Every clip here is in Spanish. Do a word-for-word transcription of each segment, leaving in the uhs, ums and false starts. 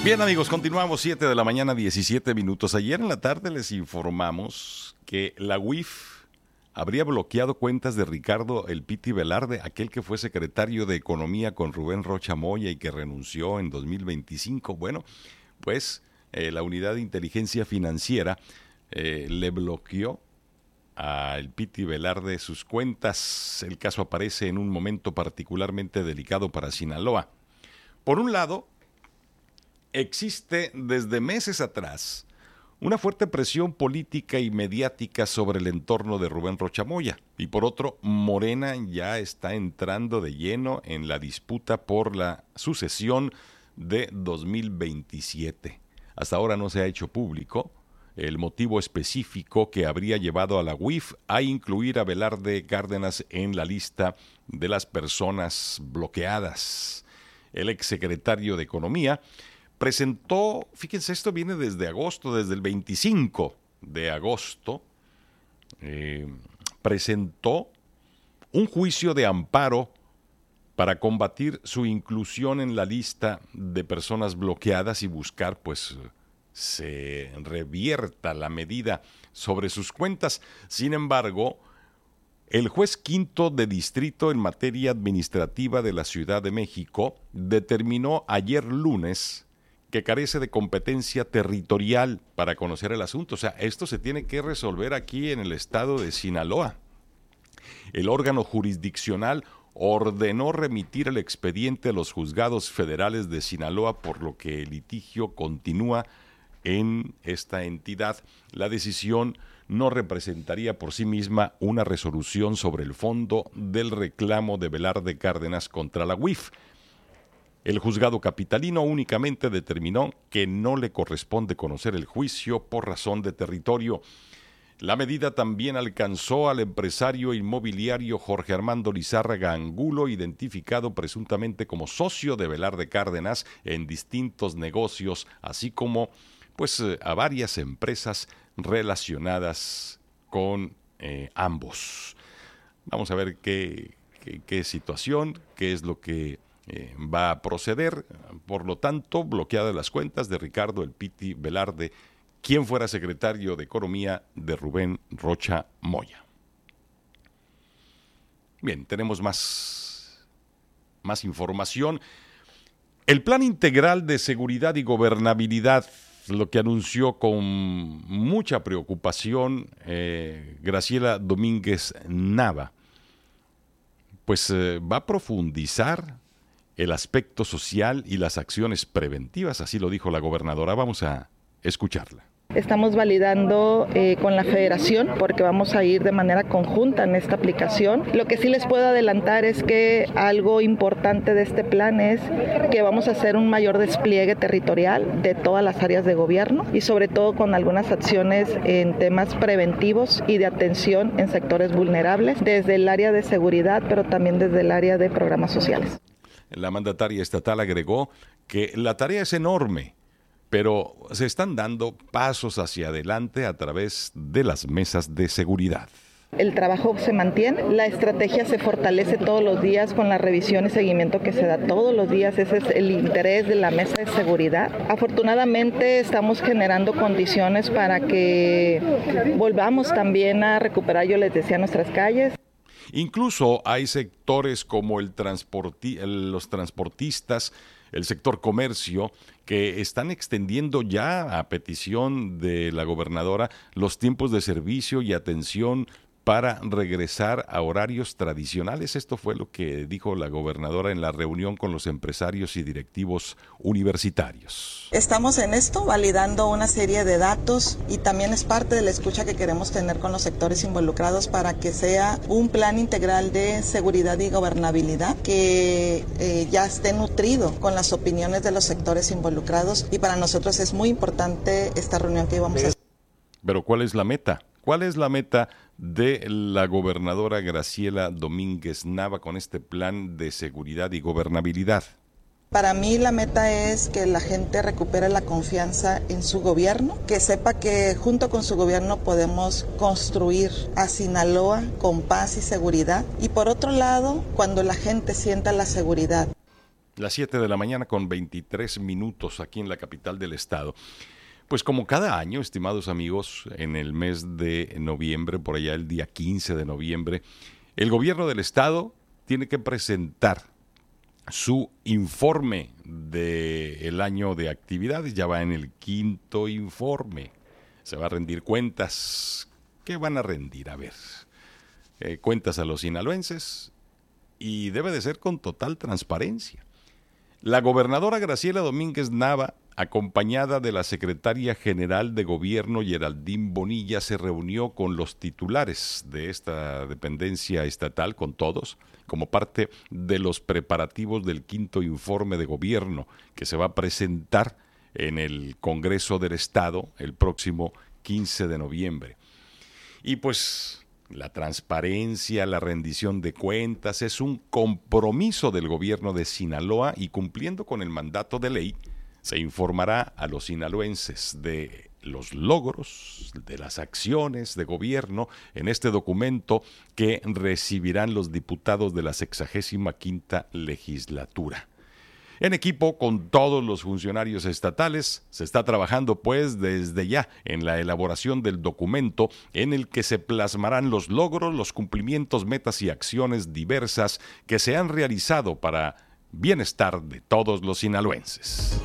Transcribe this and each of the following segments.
Bien, amigos, continuamos, siete de la mañana, diecisiete minutos. Ayer en la tarde les informamos que la U I F habría bloqueado cuentas de Ricardo El Piti Velarde, aquel que fue secretario de Economía con Rubén Rocha Moya y que renunció en dos mil veinticinco. Bueno, pues eh, la Unidad de Inteligencia Financiera eh, le bloqueó a El Piti Velarde sus cuentas. El caso aparece en un momento particularmente delicado para Sinaloa. Por un lado, existe desde meses atrás una fuerte presión política y mediática sobre el entorno de Rubén Rocha Moya. Y por otro, Morena ya está entrando de lleno en la disputa por la sucesión de dos mil veintisiete. Hasta ahora no se ha hecho público el motivo específico que habría llevado a la U I F a incluir a Velarde Cárdenas en la lista de las personas bloqueadas. El exsecretario de Economía presentó, fíjense, esto viene desde agosto, desde el veinticinco de agosto, eh, presentó un juicio de amparo para combatir su inclusión en la lista de personas bloqueadas y buscar, pues, se revierta la medida sobre sus cuentas. Sin embargo, el juez quinto de distrito en materia administrativa de la Ciudad de México determinó ayer lunes que carece de competencia territorial para conocer el asunto. O sea, esto se tiene que resolver aquí en el estado de Sinaloa. El órgano jurisdiccional ordenó remitir el expediente a los juzgados federales de Sinaloa, por lo que el litigio continúa en esta entidad. La decisión no representaría por sí misma una resolución sobre el fondo del reclamo de Velarde Cárdenas contra la U I F. El juzgado capitalino únicamente determinó que no le corresponde conocer el juicio por razón de territorio. La medida también alcanzó al empresario inmobiliario Jorge Armando Lizárraga Angulo, identificado presuntamente como socio de Velarde Cárdenas en distintos negocios, así como pues a varias empresas relacionadas con eh, ambos. Vamos a ver qué, qué, qué situación, qué es lo que Eh, va a proceder. Por lo tanto, bloqueadas las cuentas de Ricardo El Piti Velarde, quien fuera secretario de Economía de Rubén Rocha Moya. Bien, tenemos más, más información. El Plan Integral de Seguridad y Gobernabilidad, lo que anunció con mucha preocupación eh, Graciela Domínguez Nava, pues eh, va a profundizar el aspecto social y las acciones preventivas, así lo dijo la gobernadora. Vamos a escucharla. Estamos validando eh, con la federación porque vamos a ir de manera conjunta en esta aplicación. Lo que sí les puedo adelantar es que algo importante de este plan es que vamos a hacer un mayor despliegue territorial de todas las áreas de gobierno y sobre todo con algunas acciones en temas preventivos y de atención en sectores vulnerables, desde el área de seguridad, pero también desde el área de programas sociales. La mandataria estatal agregó que la tarea es enorme, pero se están dando pasos hacia adelante a través de las mesas de seguridad. El trabajo se mantiene, la estrategia se fortalece todos los días con la revisión y seguimiento que se da todos los días. Ese es el interés de la mesa de seguridad. Afortunadamente estamos generando condiciones para que volvamos también a recuperar, yo les decía, nuestras calles. Incluso hay sectores como el transporti- los transportistas, el sector comercio, que están extendiendo ya a petición de la gobernadora los tiempos de servicio y atención para regresar a horarios tradicionales. Esto fue lo que dijo la gobernadora en la reunión con los empresarios y directivos universitarios. Estamos en esto validando una serie de datos y también es parte de la escucha que queremos tener con los sectores involucrados para que sea un plan integral de seguridad y gobernabilidad que eh, ya esté nutrido con las opiniones de los sectores involucrados, y para nosotros es muy importante esta reunión que íbamos a hacer. Pero ¿cuál es la meta? ¿Cuál es la meta de la gobernadora Graciela Domínguez Nava con este plan de seguridad y gobernabilidad? Para mí la meta es que la gente recupere la confianza en su gobierno, que sepa que junto con su gobierno podemos construir a Sinaloa con paz y seguridad. Y por otro lado, cuando la gente sienta la seguridad Las siete de la mañana con veintitrés minutos aquí en la capital del estado. Pues como cada año, estimados amigos, en el mes de noviembre, por allá el día quince de noviembre, el gobierno del estado tiene que presentar su informe del año de actividades. Ya va en el quinto informe. Se va a rendir cuentas. ¿Qué van a rendir? A ver, eh, cuentas a los sinaloenses, y debe de ser con total transparencia. La gobernadora Graciela Domínguez Nava, acompañada de la secretaria general de Gobierno Geraldine Bonilla, se reunió con los titulares de esta dependencia estatal, con todos, como parte de los preparativos del quinto informe de gobierno que se va a presentar en el Congreso del Estado el próximo quince de noviembre. Y pues la transparencia, la rendición de cuentas es un compromiso del gobierno de Sinaloa, y cumpliendo con el mandato de ley, se informará a los sinaloenses de los logros, de las acciones de gobierno en este documento que recibirán los diputados de la sexagésima quinta legislatura. En equipo con todos los funcionarios estatales, se está trabajando pues desde ya en la elaboración del documento en el que se plasmarán los logros, los cumplimientos, metas y acciones diversas que se han realizado para bienestar de todos los sinaloenses.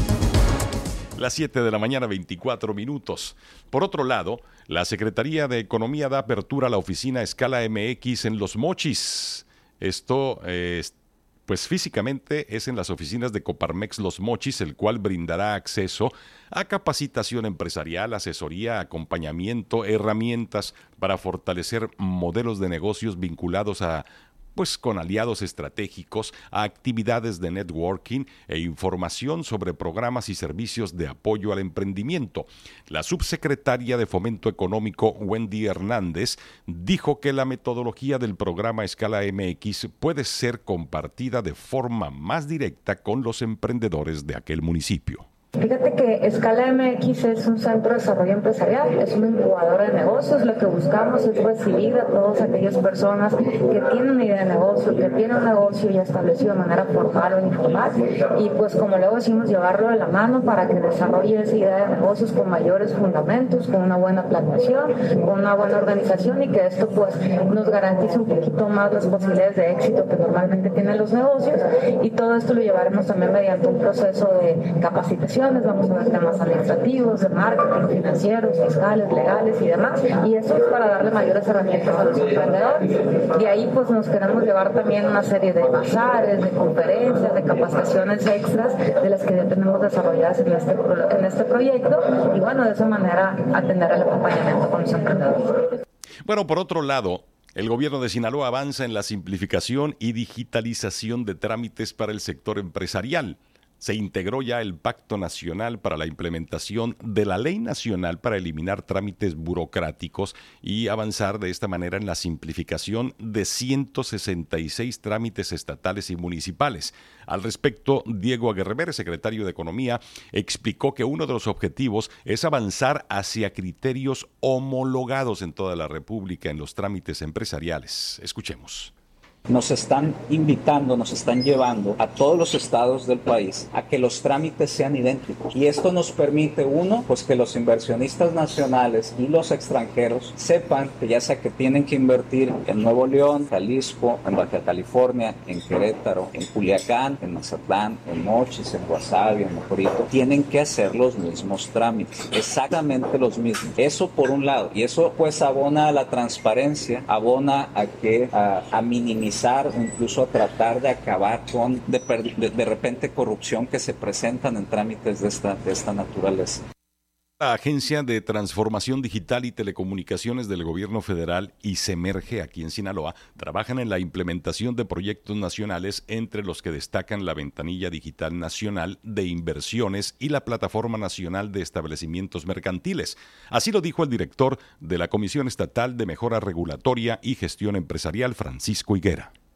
Las siete de la mañana, veinticuatro minutos. Por otro lado, la Secretaría de Economía da apertura a la oficina Escala M X en Los Mochis. Esto eh, pues físicamente es en las oficinas de Coparmex Los Mochis, el cual brindará acceso a capacitación empresarial, asesoría, acompañamiento, herramientas para fortalecer modelos de negocios vinculados a pues con aliados estratégicos, a actividades de networking e información sobre programas y servicios de apoyo al emprendimiento. La subsecretaria de Fomento Económico, Wendy Hernández, dijo que la metodología del programa Escala M X puede ser compartida de forma más directa con los emprendedores de aquel municipio. Fíjate que Escala M X es un centro de desarrollo empresarial, es una incubadora de negocios. Lo que buscamos es recibir a todas aquellas personas que tienen una idea de negocio, que tienen un negocio ya establecido de manera formal o informal, y pues como luego decimos, llevarlo de la mano para que desarrolle esa idea de negocios con mayores fundamentos, con una buena planeación, con una buena organización, y que esto pues nos garantice un poquito más las posibilidades de éxito que normalmente tienen los negocios. Y todo esto lo llevaremos también mediante un proceso de capacitación. Vamos a ver temas administrativos, de marketing, financieros, fiscales, legales y demás, y eso es para darle mayores herramientas a los emprendedores. Y ahí pues nos queremos llevar también una serie de bazares, de conferencias, de capacitaciones extras de las que ya tenemos desarrolladas en este, en este proyecto, y bueno, de esa manera atender el acompañamiento con los emprendedores. Bueno, por otro lado, el gobierno de Sinaloa avanza en la simplificación y digitalización de trámites para el sector empresarial. Se integró ya el Pacto Nacional para la implementación de la Ley Nacional para eliminar trámites burocráticos y avanzar de esta manera en la simplificación de ciento sesenta y seis trámites estatales y municipales. Al respecto, Diego Aguerrever, secretario de Economía, explicó que uno de los objetivos es avanzar hacia criterios homologados en toda la República en los trámites empresariales. Escuchemos. Nos están invitando, nos están llevando a todos los estados del país a que los trámites sean idénticos. Y esto nos permite, uno, pues que los inversionistas nacionales y los extranjeros sepan que ya sea que tienen que invertir en Nuevo León, Jalisco, en Baja California, en Querétaro, en Culiacán, en Mazatlán, en Mochis, en Guasave, en Mojorito, tienen que hacer los mismos trámites, exactamente los mismos. Eso por un lado. Y eso pues abona a la transparencia, abona a que a, a minimizar o incluso a tratar de acabar con de, de, de repente corrupción que se presentan en trámites de esta, de esta naturaleza. La Agencia de Transformación Digital y Telecomunicaciones del Gobierno Federal y Semerge aquí en Sinaloa trabajan en la implementación de proyectos nacionales, entre los que destacan la Ventanilla Digital Nacional de Inversiones y la Plataforma Nacional de Establecimientos Mercantiles. Así lo dijo el director de la Comisión Estatal de Mejora Regulatoria y Gestión Empresarial, Francisco Higuera.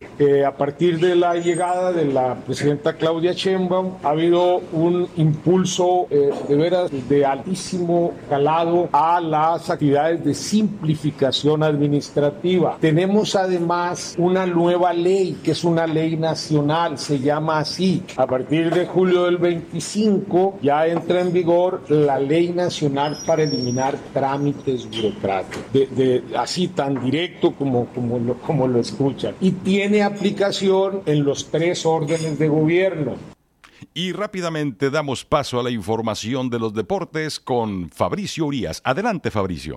Eh, a partir de la llegada de la presidenta Claudia Sheinbaum ha habido un impulso eh, de veras de altísimo calado a las actividades de simplificación administrativa. Tenemos además una nueva ley que es una ley nacional, se llama así. A partir de julio del veinticinco ya entra en vigor la ley nacional para eliminar trámites burocráticos, de, de, así tan directo como, como, lo, como lo escuchan. Y tiene aplicación en los tres órdenes de gobierno. Y rápidamente damos paso a la información de los deportes con Fabricio Urías. Adelante, Fabricio.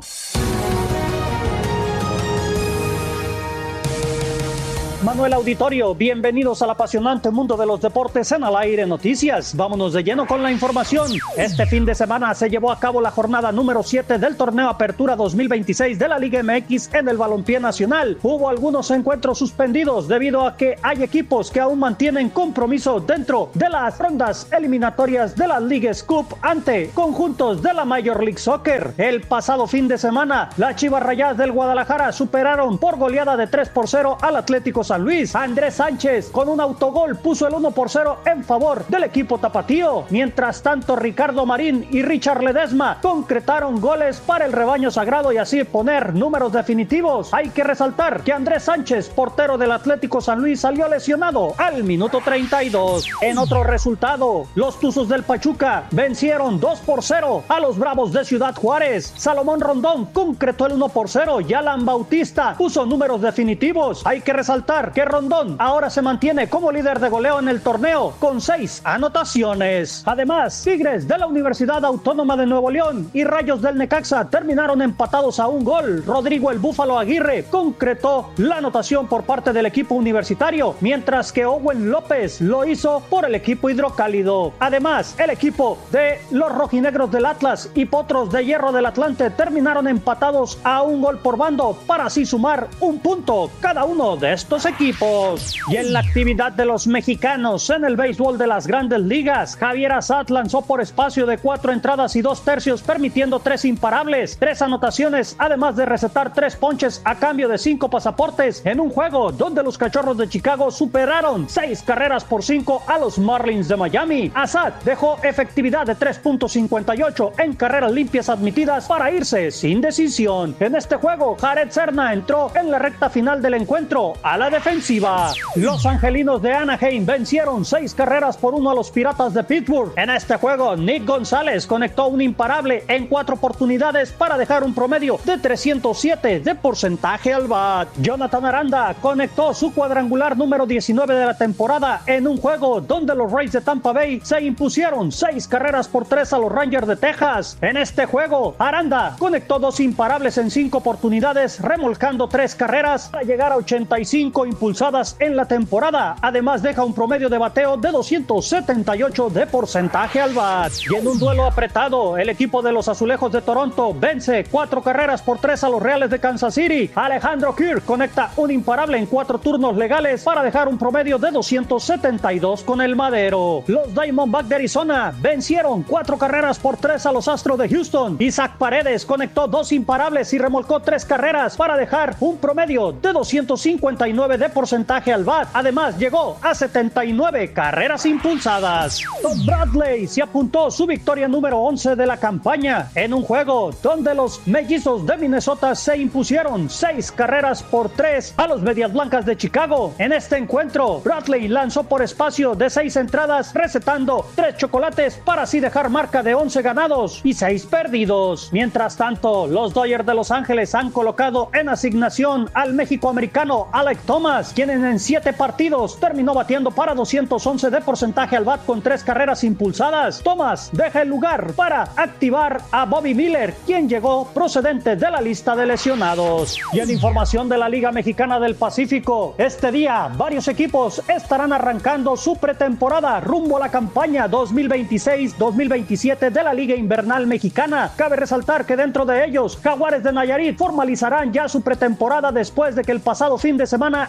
Manuel Auditorio, bienvenidos al apasionante mundo de los deportes en Al Aire Noticias. Vámonos de lleno con la información. Este fin de semana se llevó a cabo la jornada número siete del torneo Apertura dos mil veintiséis de la Liga M X en el balompié nacional. Hubo algunos encuentros suspendidos debido a que hay equipos que aún mantienen compromiso dentro de las rondas eliminatorias de la Leagues Cup ante conjuntos de la Major League Soccer. El pasado fin de semana, las Chivas Rayadas del Guadalajara superaron por goleada de tres por cero al Atlético San Luis. Andrés Sánchez con un autogol puso el uno por cero en favor del equipo tapatío. Mientras tanto, Ricardo Marín y Richard Ledesma concretaron goles para el rebaño sagrado y así poner números definitivos. Hay que resaltar que Andrés Sánchez, portero del Atlético San Luis, salió lesionado al minuto treinta y dos. En otro resultado, los Tuzos del Pachuca vencieron dos por cero a los Bravos de Ciudad Juárez. Salomón Rondón concretó el uno por cero y Alan Bautista puso números definitivos. Hay que resaltar que Rondón ahora se mantiene como líder de goleo en el torneo con seis anotaciones. Además, Tigres de la Universidad Autónoma de Nuevo León y Rayos del Necaxa terminaron empatados a un gol. Rodrigo el Búfalo Aguirre concretó la anotación por parte del equipo universitario, mientras que Owen López lo hizo por el equipo Hidrocálido. Además, el equipo de los rojinegros del Atlas y Potros de Hierro del Atlante terminaron empatados a un gol por bando para así sumar un punto cada uno de estos equipos. equipos. Y en la actividad de los mexicanos en el béisbol de las Grandes Ligas, Javier Assad lanzó por espacio de cuatro entradas y dos tercios, permitiendo tres imparables, tres anotaciones, además de recetar tres ponches a cambio de cinco pasaportes en un juego donde los Cachorros de Chicago superaron seis carreras por cinco a los Marlins de Miami. Assad dejó efectividad de tres punto cincuenta y ocho en carreras limpias admitidas para irse sin decisión. En este juego, Jared Serna entró en la recta final del encuentro a la defensiva. Los angelinos de Anaheim vencieron seis carreras por uno a los Piratas de Pittsburgh. En este juego, Nick González conectó un imparable en cuatro oportunidades para dejar un promedio de trescientos siete de porcentaje al bat. Jonathan Aranda conectó su cuadrangular número diecinueve de la temporada en un juego donde los Rays de Tampa Bay se impusieron seis carreras por tres a los Rangers de Texas. En este juego, Aranda conectó dos imparables en cinco oportunidades, remolcando tres carreras para llegar a ochenta y cinco impulsadas en la temporada. Además, deja un promedio de bateo de doscientos setenta y ocho de porcentaje al bat. Y en un duelo apretado, el equipo de los Azulejos de Toronto vence cuatro carreras por tres a los Reales de Kansas City. Alejandro Kirk conecta un imparable en cuatro turnos legales para dejar un promedio de doscientos setenta y dos con el madero. Los Diamondbacks de Arizona vencieron cuatro carreras por tres a los Astros de Houston. Isaac Paredes conectó dos imparables y remolcó tres carreras para dejar un promedio de doscientos cincuenta y nueve de porcentaje al bat. Además, llegó a setenta y nueve carreras impulsadas. Todd Bradley se apuntó su victoria número once de la campaña en un juego donde los Mellizos de Minnesota se impusieron seis carreras por tres a los Medias Blancas de Chicago. En este encuentro, Bradley lanzó por espacio de seis entradas, recetando tres chocolates para así dejar marca de once ganados y seis perdidos. Mientras tanto, los Dodgers de Los Ángeles han colocado en asignación al mexicoamericano Alek Thomas, quien en siete partidos terminó batiendo para doscientos once de porcentaje al bat con tres carreras impulsadas. Thomas deja el lugar para activar a Bobby Miller, quien llegó procedente de la lista de lesionados. Y en información de la Liga Mexicana del Pacífico, este día varios equipos estarán arrancando su pretemporada rumbo a la campaña dos mil veintiséis dos mil veintisiete de la Liga Invernal Mexicana. Cabe resaltar que dentro de ellos, Jaguares de Nayarit formalizarán ya su pretemporada después de que el pasado fin de semana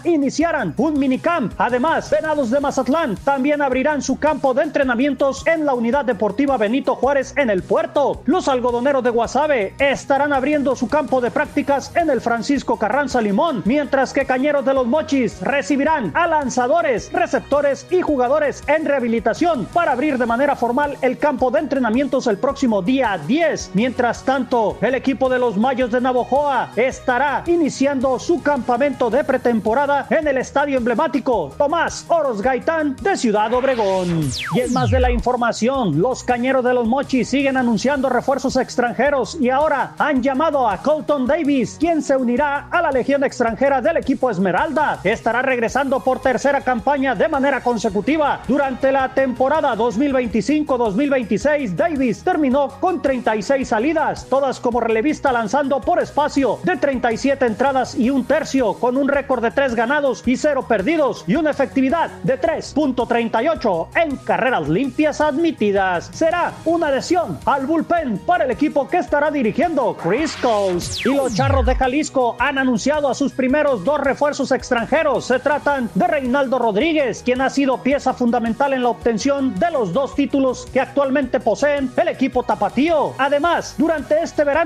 iniciaran un minicamp. Además, Venados de Mazatlán también abrirán su campo de entrenamientos en la Unidad Deportiva Benito Juárez en el puerto. Los algodoneros de Guasave estarán abriendo su campo de prácticas en el Francisco Carranza Limón, mientras que Cañeros de los Mochis recibirán a lanzadores, receptores y jugadores en rehabilitación para abrir de manera formal el campo de entrenamientos el próximo día diez. Mientras tanto, el equipo de los Mayos de Navojoa estará iniciando su campamento de pretemporada en el estadio emblemático Tomás Oros Gaitán de Ciudad Obregón. Y en más de la información, los Cañeros de los Mochis siguen anunciando refuerzos extranjeros y ahora han llamado a Colton Davis, quien se unirá a la legión extranjera del equipo Esmeralda. Estará regresando por tercera campaña de manera consecutiva. Durante la temporada dos mil veinticinco dos mil veintiséis, Davis terminó con treinta y seis salidas, todas como relevista, lanzando por espacio de treinta y siete entradas y un tercio, con un récord de tres ganados y cero perdidos y una efectividad de tres punto treinta y ocho en carreras limpias admitidas. Será una adhesión al bullpen para el equipo que estará dirigiendo Chris Coles. Y los Charros de Jalisco han anunciado a sus primeros dos refuerzos extranjeros. Se tratan de Reinaldo Rodríguez, quien ha sido pieza fundamental en la obtención de los dos títulos que actualmente poseen el equipo tapatío. Además, durante este verano